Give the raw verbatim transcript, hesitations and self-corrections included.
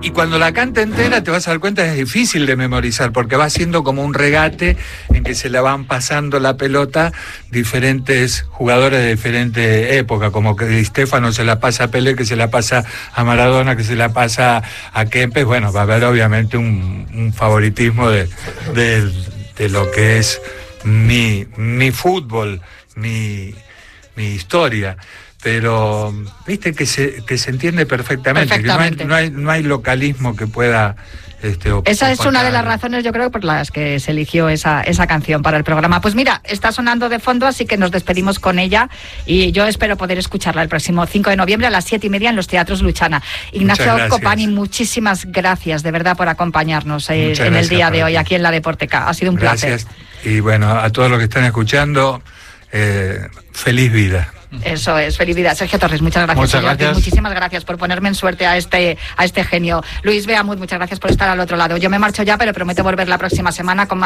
Y cuando la canta entera te vas a dar cuenta, es difícil de memorizar, porque va siendo como un regate en que se la van pasando la pelota diferentes jugadores de diferentes épocas, como que Di Stéfano se la pasa a Pelé, que se la pasa a Maradona, que se la pasa a Kempes. Bueno, va a haber obviamente un, un favoritismo de, de, de lo que es mi, mi fútbol, mi, mi historia. Pero viste que se que se entiende perfectamente, perfectamente. Que no hay, no hay no hay localismo que pueda este, op- esa es opacar. una de las razones, yo creo, por las que se eligió esa esa canción para el programa. Pues mira, está sonando de fondo, así que nos despedimos con ella y yo espero poder escucharla el próximo cinco de noviembre a las siete y media en los Teatros Luchana. Ignacio Copani, muchísimas gracias de verdad por acompañarnos eh, en el día de hoy aquí en la Deporteca. Ha sido un gracias. placer. Y bueno, a todos los que están escuchando, eh, feliz vida. Eso es, feliz vida. Sergio Torres, muchas gracias. Muchas gracias. Muchísimas gracias por ponerme en suerte a este a este genio. Luis Beamud, muchas gracias por estar al otro lado. Yo me marcho ya, pero prometo volver la próxima semana con más